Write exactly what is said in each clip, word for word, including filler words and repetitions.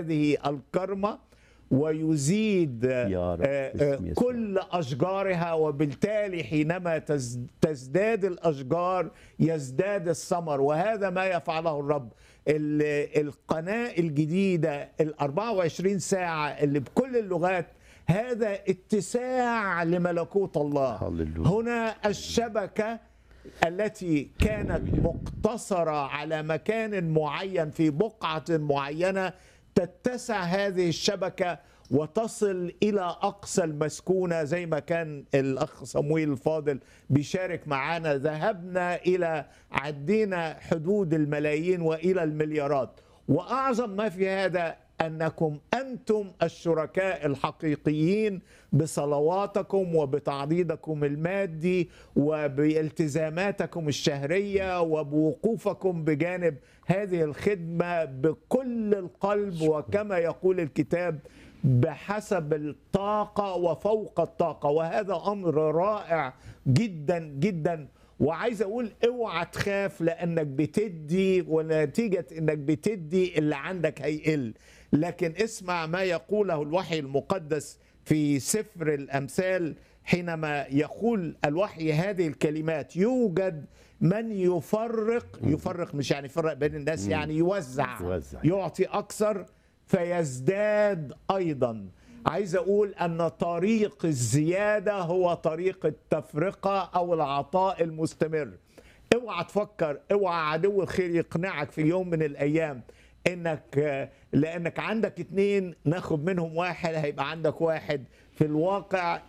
هذه الكرمة ويزيد يا رب باسم يسوع. كل أشجارها، وبالتالي حينما تزداد الأشجار يزداد الثمر. وهذا ما يفعله الرب. القناة الجديدة ال أربعة وعشرين ساعة اللي بكل اللغات، هذا اتساع لملكوت الله. هللويا. هنا الشبكة التي كانت مقتصرة على مكان معين في بقعة معينة، تتسع هذه الشبكة وتصل إلى أقصى المسكونة، زي ما كان الأخ صمويل الفاضل بيشارك معنا. ذهبنا إلى عدينا حدود الملايين وإلى المليارات. وأعظم ما في هذا أنكم أنتم الشركاء الحقيقيين بصلواتكم وبتعضيدكم المادي وبالتزاماتكم الشهرية وبوقوفكم بجانب هذه الخدمة بكل القلب، وكما يقول الكتاب بحسب الطاقة وفوق الطاقة. وهذا أمر رائع جدا جدا. وعايز اقول اوعى تخاف لانك بتدي، ونتيجة انك بتدي اللي عندك هيقل. لكن اسمع ما يقوله الوحي المقدس في سفر الامثال، حينما يقول الوحي هذه الكلمات: يوجد من يفرق، يفرق مش يعني يفرق بين الناس، يعني يوزع, يوزع. يعطي اكثر فيزداد ايضا. عايز اقول ان طريق الزيادة هو طريق التفرقة او العطاء المستمر. اوعى تفكر، اوعى عدو الخير يقنعك في يوم من الايام انك لانك عندك اتنين ناخد منهم واحد هيبقى عندك واحد. في الواقع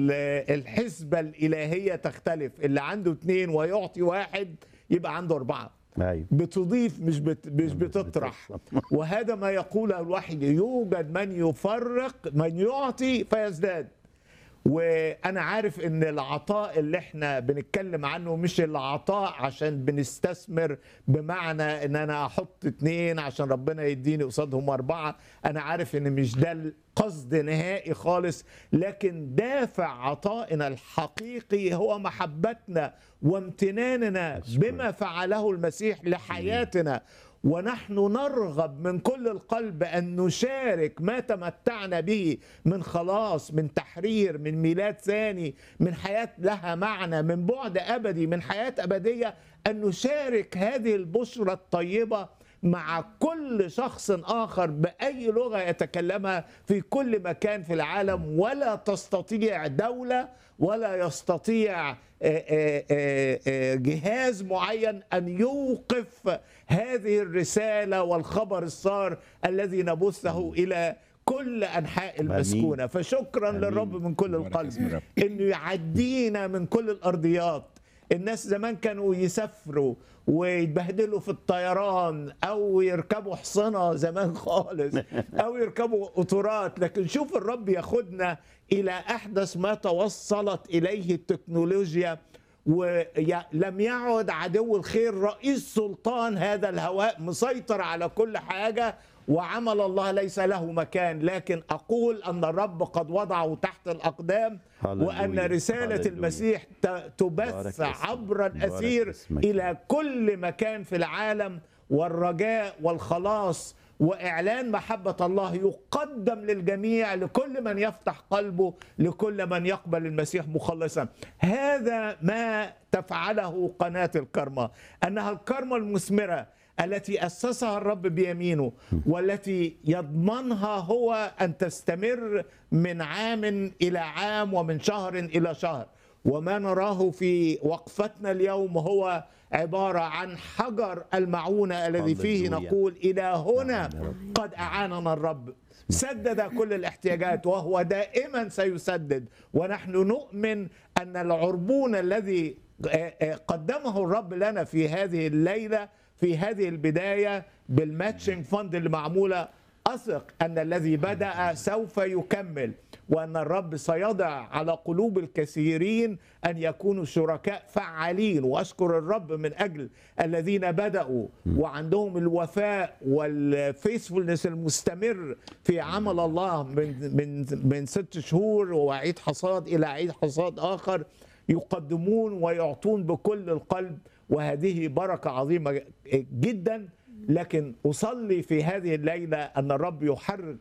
الحسبة الالهية تختلف. اللي عنده اتنين ويعطي واحد يبقى عنده اربعة. أيوة. بتضيف مش بت... مش بتطرح. وهذا ما يقوله الوحي: يوجد من يفرق، من يعطي فيزداد. وانا عارف ان العطاء اللي احنا بنتكلم عنه مش العطاء عشان بنستثمر، بمعنى ان انا احط اتنين عشان ربنا يديني قصادهم اربعة. انا عارف ان مش ده القصد نهائي خالص، لكن دافع عطائنا الحقيقي هو محبتنا وامتناننا بما فعله المسيح لحياتنا. ونحن نرغب من كل القلب أن نشارك ما تمتعنا به من خلاص، من تحرير، من ميلاد ثاني، من حياة لها معنى، من بعد أبدي، من حياة أبدية، أن نشارك هذه البشرة الطيبة مع كل شخص آخر بأي لغة يتكلمها في كل مكان في العالم. ولا تستطيع دولة ولا يستطيع جهاز معين أن يوقف هذه الرسالة والخبر السار الذي نبثه إلى كل أنحاء المسكونة. فشكرا أمين. للرب من كل القلب إنه يعدينا من كل الأرضيات. الناس زمان كانوا يسافروا ويتبهدلوا في الطيران أو يركبوا حصنة زمان خالص أو يركبوا قطارات، لكن شوف الرب ياخدنا إلى أحدث ما توصلت إليه التكنولوجيا. ولم يعد عدو الخير رئيس سلطان هذا الهواء مسيطر على كل حاجة، وعمل الله ليس له مكان. لكن أقول أن الرب قد وضعه تحت الأقدام، وأن رسالة المسيح تبث عبر الأثير إلى كل مكان في العالم، والرجاء والخلاص وإعلان محبة الله يقدم للجميع، لكل من يفتح قلبه، لكل من يقبل المسيح مخلصا. هذا ما تفعله قناة الكرمة، أنها الكرمة المثمرة التي أسسها الرب بيمينه، والتي يضمنها هو أن تستمر من عام إلى عام ومن شهر إلى شهر. وما نراه في وقفتنا اليوم هو عبارة عن حجر المعونة الذي فيه نقول إلى هنا قد أعاننا الرب. سدد كل الاحتياجات وهو دائما سيسدد. ونحن نؤمن أن العربون الذي قدمه الرب لنا في هذه الليلة، في هذه البداية بالماتشنج فند اللي معمولة، أثق أن الذي بدأ سوف يكمل، وأن الرب سيضع على قلوب الكثيرين أن يكونوا شركاء فعالين. وأشكر الرب من أجل الذين بدأوا وعندهم الوفاء والفيسفولنس المستمر في عمل الله من من من ست شهور وعيد حصاد إلى عيد حصاد آخر، يقدمون ويعطون بكل القلب. وهذه بركة عظيمة جدا لكن أصلي في هذه الليلة أن الرب يحرك